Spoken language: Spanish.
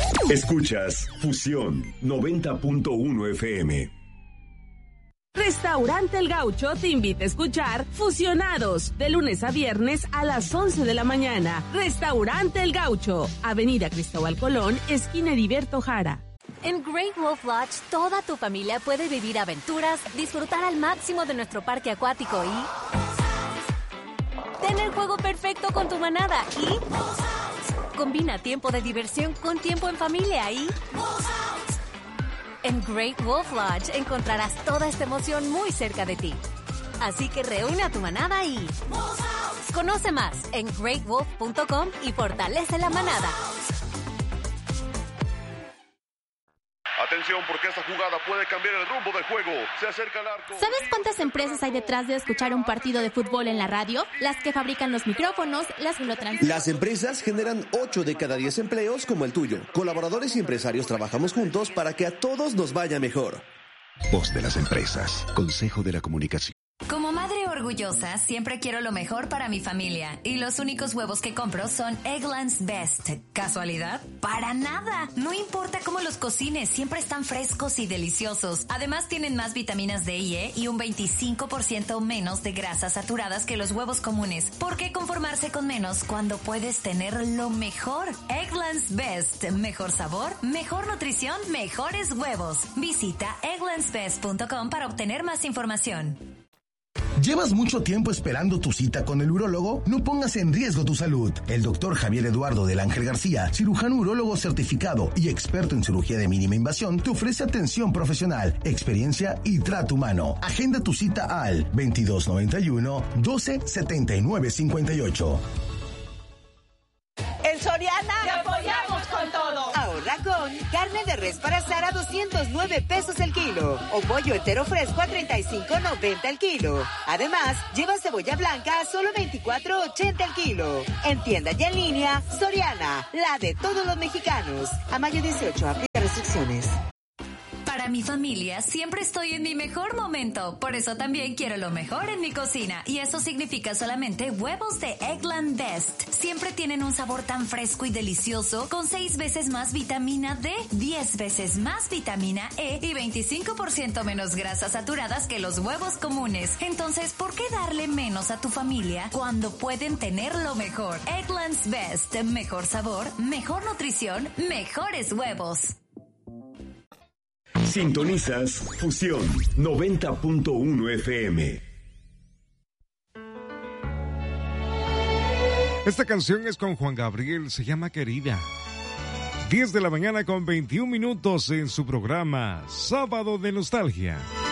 Escuchas Fusión 90.1 FM. Restaurante El Gaucho te invita a escuchar Fusionados de lunes a viernes a las 11 de la mañana. Restaurante El Gaucho, Avenida Cristóbal Colón, esquina Heriberto Jara. En Great Wolf Lodge, toda tu familia puede vivir aventuras, disfrutar al máximo de nuestro parque acuático y tener juego perfecto con tu manada y combina tiempo de diversión con tiempo en familia y en Great Wolf Lodge encontrarás toda esta emoción muy cerca de ti. Así que reúne a tu manada y conoce más en greatwolf.com y fortalece la manada. Atención, porque esta jugada puede cambiar el rumbo del juego. Se acerca al arco. ¿Sabes cuántas empresas hay detrás de escuchar un partido de fútbol en la radio? Las que fabrican los micrófonos, las que lo transmiten. Las empresas generan 8 de cada 10 empleos como el tuyo. Colaboradores y empresarios trabajamos juntos para que a todos nos vaya mejor. Voz de las empresas. Consejo de la Comunicación. Como madre orgullosa, siempre quiero lo mejor para mi familia. Y los únicos huevos que compro son Eggland's Best. ¿Casualidad? ¡Para nada! No importa cómo los cocines, siempre están frescos y deliciosos. Además, tienen más vitaminas D y E y un 25% menos de grasas saturadas que los huevos comunes. ¿Por qué conformarse con menos cuando puedes tener lo mejor? Eggland's Best. Mejor sabor, mejor nutrición, mejores huevos. Visita egglandsbest.com para obtener más información. ¿Llevas mucho tiempo esperando tu cita con el urólogo? No pongas en riesgo tu salud. El doctor Javier Eduardo del Ángel García, cirujano urólogo certificado y experto en cirugía de mínima invasión, te ofrece atención profesional, experiencia y trato humano. Agenda tu cita al 2291 12 79 58. En Soriana te apoyamos con todo. Ahorra con carne de res para asar a 209 pesos el kilo o pollo entero fresco a 35.90 el kilo. Además, lleva cebolla blanca a solo 24.80 el kilo. En tienda y en línea, Soriana, la de todos los mexicanos. A mayo 18, aplica restricciones. Para mi familia siempre estoy en mi mejor momento, por eso también quiero lo mejor en mi cocina y eso significa solamente huevos de Eggland Best. Siempre tienen un sabor tan fresco y delicioso con 6 veces más vitamina D, 10 veces más vitamina E y 25% menos grasas saturadas que los huevos comunes. Entonces, ¿por qué darle menos a tu familia cuando pueden tener lo mejor? Eggland's Best, mejor sabor, mejor nutrición, mejores huevos. Sintonizas Fusión 90.1 FM. Esta canción es con Juan Gabriel, se llama Querida. 10 de la mañana con 21 minutos en su programa Sábado de Nostalgia.